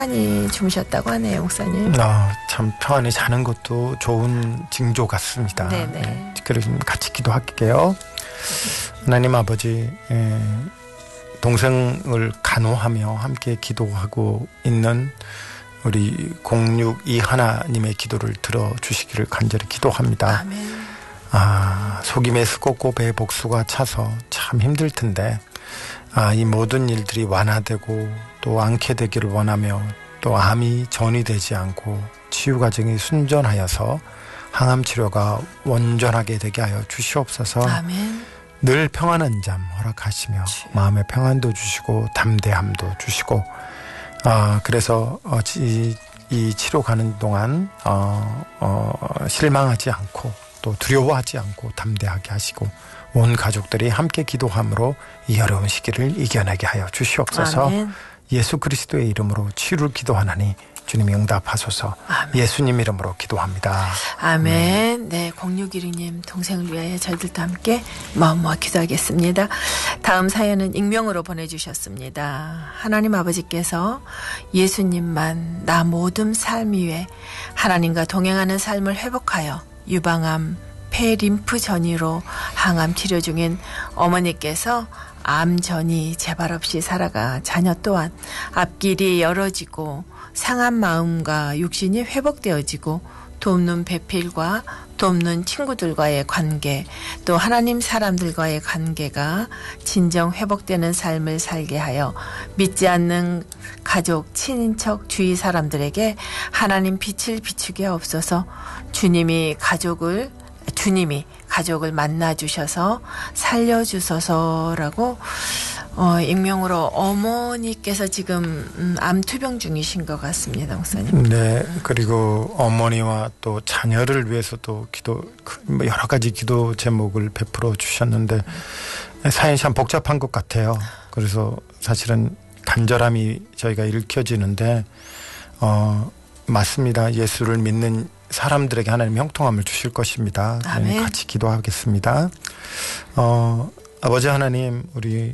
많이 주무셨다고 하네요, 목사님. 참 평안히 자는 것도 좋은 징조 같습니다. 네네. 네, 그래서 같이 기도할게요. 하나님 아버지, 동생을 간호하며 함께 기도하고 있는 우리 062 하나님의 기도를 들어주시기를 간절히 기도합니다. 아멘. 속임에 스꽂고 배에 복수가 차서 참 힘들 텐데 이 모든 일들이 완화되고 또 않게 되기를 원하며 또 암이 전이되지 않고 치유 과정이 순전하여서 항암 치료가 원전하게 되게 하여 주시옵소서. 아멘. 늘 평안한 잠 허락하시며 마음의 평안도 주시고 담대함도 주시고 그래서 이 치료 가는 동안 실망하지 않고 또 두려워하지 않고 담대하게 하시고 온 가족들이 함께 기도함으로 이 어려운 시기를 이겨내게 하여 주시옵소서. 아멘. 예수 그리스도의 이름으로 치유를 기도하나니 주님이 응답하소서. 아멘. 예수님 이름으로 기도합니다. 아멘. 네, 0616님 동생을 위하여 저희들도 함께 마음 모아 기도하겠습니다. 다음 사연은 익명으로 보내주셨습니다. 하나님 아버지께서 예수님만 나 모든 삶 위에 하나님과 동행하는 삶을 회복하여 유방암, 폐림프 전이로 항암 치료 중인 어머니께서 암 전이 재발 없이 살아가 자녀 또한 앞길이 열어지고 상한 마음과 육신이 회복되어지고 돕는 배필과 돕는 친구들과의 관계 또 하나님 사람들과의 관계가 진정 회복되는 삶을 살게 하여 믿지 않는 가족, 친인척, 주위 사람들에게 하나님 빛을 비추게 없어서 주님이 가족을 만나주셔서 살려주셔서라고 익명으로 어머니께서 지금 암투병 중이신 것 같습니다, 목사님. 네, 그리고 어머니와 또 자녀를 위해서도 여러 가지 기도 제목을 베풀어 주셨는데 사연이 참 복잡한 것 같아요. 그래서 사실은 간절함이 저희가 읽혀지는데 맞습니다. 예수를 믿는 사람들에게 하나님 형통함을 주실 것입니다. 아멘. 같이 기도하겠습니다. 아버지 하나님, 우리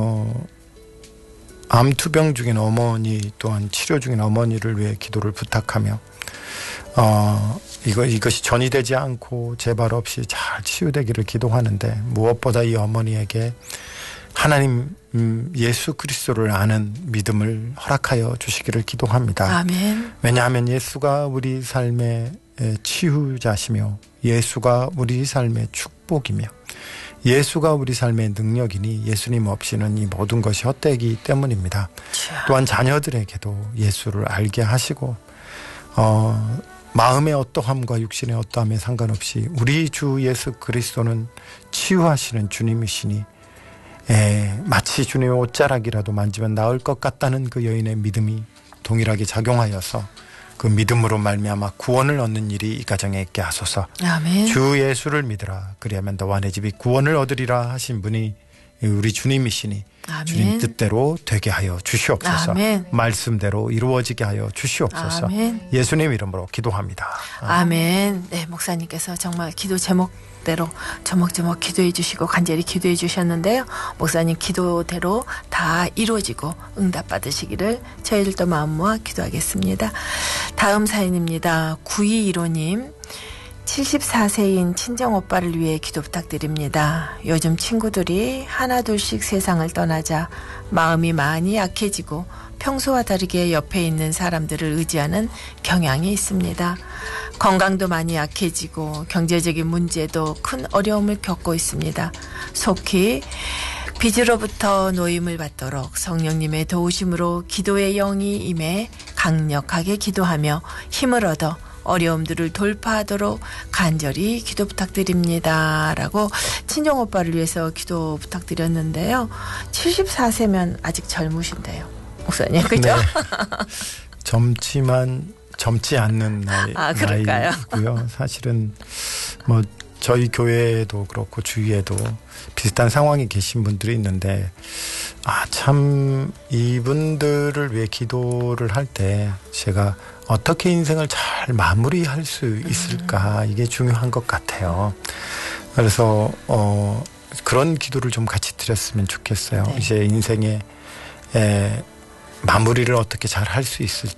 암투병 중인 어머니 또한 치료 중인 어머니를 위해 기도를 부탁하며 이것이 전이되지 않고 재발 없이 잘 치유되기를 기도하는데 무엇보다 이 어머니에게 하나님 예수 그리스도를 아는 믿음을 허락하여 주시기를 기도합니다. 아멘. 왜냐하면 예수가 우리 삶의 치유자시며 예수가 우리 삶의 축복이며 예수가 우리 삶의 능력이니 예수님 없이는 이 모든 것이 헛되기 때문입니다. 또한 자녀들에게도 예수를 알게 하시고 마음의 어떠함과 육신의 어떠함에 상관없이 우리 주 예수 그리스도는 치유하시는 주님이시니 마치 주님의 옷자락이라도 만지면 나을 것 같다는 그 여인의 믿음이 동일하게 작용하여서 그 믿음으로 말미암아 구원을 얻는 일이 이 가정에 있게 하소서. 아멘. 주 예수를 믿으라 그리하면 너와 내 집이 구원을 얻으리라 하신 분이 우리 주님이시니 아멘. 주님 뜻대로 되게 하여 주시옵소서. 아멘. 말씀대로 이루어지게 하여 주시옵소서. 아멘. 예수님 이름으로 기도합니다. 아멘. 네, 목사님께서 정말 기도 제목대로 조목조목 기도해 주시고 간절히 기도해 주셨는데요. 목사님 기도대로 다 이루어지고 응답 받으시기를 저희들도 마음 모아 기도하겠습니다. 다음 사연입니다. 9215님. 74세인 친정오빠를 위해 기도 부탁드립니다. 요즘 친구들이 하나둘씩 세상을 떠나자 마음이 많이 약해지고 평소와 다르게 옆에 있는 사람들을 의지하는 경향이 있습니다. 건강도 많이 약해지고 경제적인 문제도 큰 어려움을 겪고 있습니다. 속히 빚으로부터 노임을 받도록 성령님의 도우심으로 기도의 영이 임해 강력하게 기도하며 힘을 얻어 어려움들을 돌파하도록 간절히 기도 부탁드립니다. 라고 친정오빠를 위해서 기도 부탁드렸는데요. 74세면 아직 젊으신데요. 목사님, 그죠? 네. 젊지만 젊지 않는 나이고요. 사실은 뭐 저희 교회에도 그렇고 주위에도 비슷한 상황에 계신 분들이 있는데 참 이분들을 위해 기도를 할 때 제가 어떻게 인생을 잘 마무리할 수 있을까 이게 중요한 것 같아요. 그래서 그런 기도를 좀 같이 드렸으면 좋겠어요. 네. 이제 인생에 마무리를 어떻게 잘 할 수 있을지